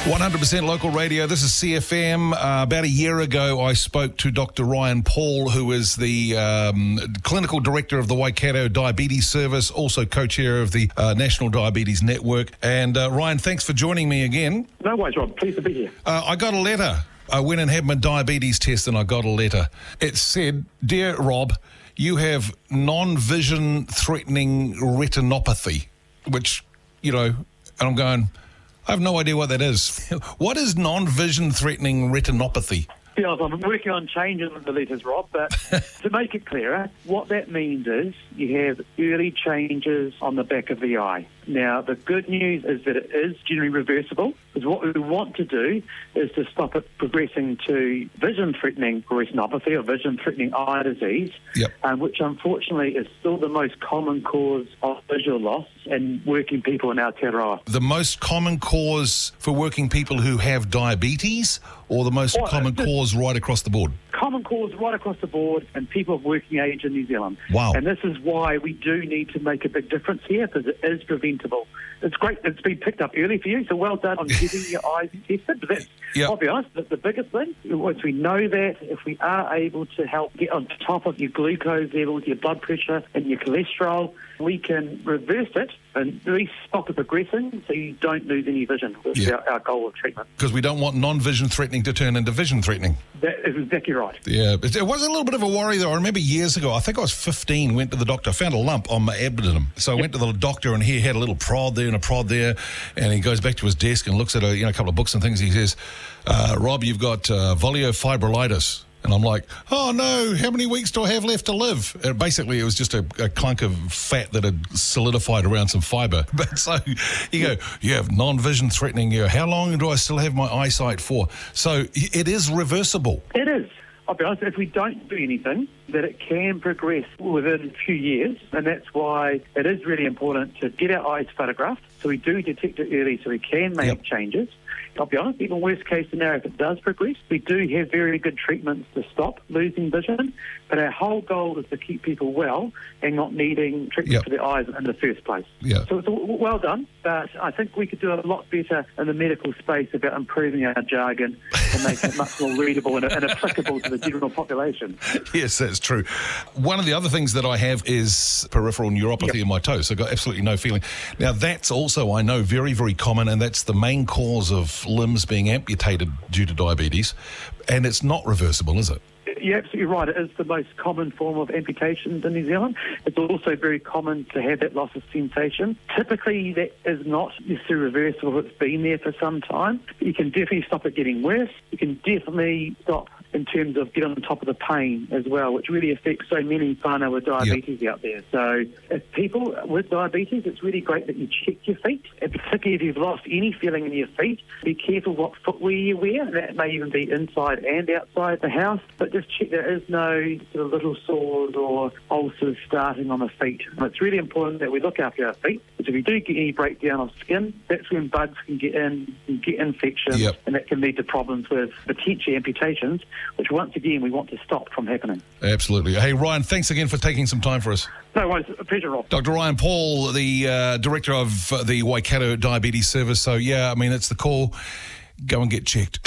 100% local radio. This is CFM. About a year ago, I spoke to Dr. Ryan Paul, who is the clinical director of the Waikato Diabetes Service, also co-chair of the National Diabetes Network. And Ryan, thanks for joining me again. No worries, Rob. Pleased to be here. I got a letter. I went and had my diabetes test and I got a letter. It said, "Dear Rob, you have non-vision threatening retinopathy," which, you know, and I'm going, I have no idea what that is. What is non-vision threatening retinopathy? Yeah, I'm working on changing the letters, Rob, but to make it clearer, what that means is you have early changes on the back of the eye. Now, the good news is that it is generally reversible, because what we want to do is to stop it progressing to vision-threatening retinopathy or vision-threatening eye disease, which unfortunately is still the most common cause of visual loss in working people in Aotearoa. The most common cause for working people who have diabetes, or the most common cause right across the board? Common cause right across the board and people of working age in New Zealand. Wow. And this is why we do need to make a big difference here, because it is preventable. It's great it's been picked up early for you, so well done on getting your eyes tested. But that's, I'll be honest, the biggest thing. Once we know that, if we are able to help get on top of your glucose levels, your blood pressure and your cholesterol, we can reverse it and at least stop it progressing so you don't lose any vision, which is our goal of treatment. Because we don't want non-vision threatening to turn into vision threatening. That is exactly right. Yeah, it was a little bit of a worry though. I remember years ago, I think I was 15, went to the doctor, found a lump on my abdomen. So I went to the doctor and he had a little prod there and a prod there, and he goes back to his desk and looks at a couple of books and things. He says, "Rob, you've got voliofibrilitis." And I'm like, "Oh no, how many weeks do I have left to live?" And basically, it was just a clunk of fat that had solidified around some fibre. But so you go, you have non-vision threatening. How long do I still have my eyesight for? So it is reversible. It is. I'll be honest, if we don't do anything, that it can progress within a few years, and that's why it is really important to get our eyes photographed so we do detect it early so we can make changes. I'll be honest, even worst case scenario, if it does progress, we do have very good treatments to stop losing vision, but our whole goal is to keep people well and not needing treatment for their eyes in the first place. So it's well done, but I think we could do a lot better in the medical space about improving our jargon and making it much more readable and applicable to the general population. Yes, that's true. One of the other things that I have is peripheral neuropathy in my toes, so I've got absolutely no feeling. Now, that's also, I know, very, very common, and that's the main cause of limbs being amputated due to diabetes, and it's not reversible, is it? You're absolutely right. It is the most common form of amputation in New Zealand. It's also very common to have that loss of sensation. Typically, that is not necessarily reversible if it's been there for some time. You can definitely stop it getting worse. You can definitely stop in terms of getting on top of the pain as well, which really affects so many whānau with diabetes out there. So if people with diabetes, it's really great that you check your feet, and particularly if you've lost any feeling in your feet, be careful what footwear you wear. That may even be inside and outside the house, but just check there is no sort of little sores or ulcers starting on the feet. And it's really important that we look after our feet, because if you do get any breakdown of skin, that's when bugs can get in and get infections, and that can lead to problems with potential amputations, which once again we want to stop from happening. Absolutely. Hey, Ryan, thanks again for taking some time for us. No worries. A pleasure, Rob. Dr. Ryan Paul, the director of the Waikato Diabetes Service. So, yeah, I mean, it's the call. Go and get checked.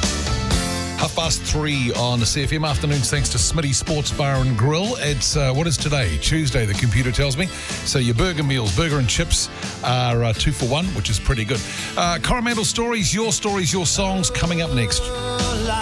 3:30 on the CFM afternoons, thanks to Smitty Sports Bar and Grill. It's, what is today? Tuesday, the computer tells me. So your burger meals, burger and chips are 2 for 1, which is pretty good. Coromandel stories, your songs coming up next.